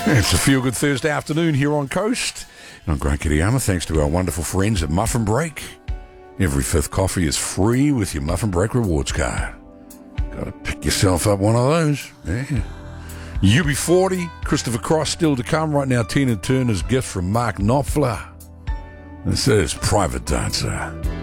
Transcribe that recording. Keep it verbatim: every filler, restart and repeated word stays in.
It's a feel-good Thursday afternoon here on Coast. And I'm Grant Kiriyama, thanks to our wonderful friends at Muffin Break. Every fifth coffee is free with your Muffin Break rewards card. Got to pick yourself up one of those. Yeah. U B forty, Christopher Cross still to come. Right now, Tina Turner's gift from Mark Knopfler. This is Private Dancer.